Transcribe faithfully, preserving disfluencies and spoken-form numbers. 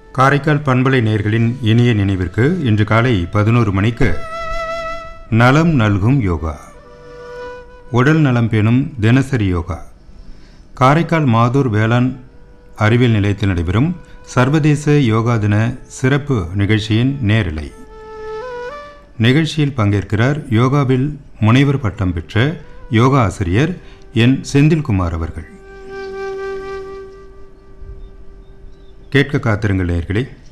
காரைக்கால் பண்பலை நேயர்களின் இனிய நினைவிற்கு இன்று காலை பதினோரு மணிக்கு நலம் நல்கும் யோகா, உடல் நலம் பேணும் தினசரி யோகா, காரைக்கால் மாதூர் வேளாண் அறிவியல் நிலையத்தில் நடைபெறும் சர்வதேச யோகா தின சிறப்பு நிகழ்ச்சியின் நேரலை. நிகழ்ச்சியில் பங்கேற்கிறார் யோகாவில் முனைவர் பட்டம் பெற்ற யோகா ஆசிரியர் என் செந்தில்குமார் அவர்கள். கேட்க காத்திருங்கள் நேயர்களே.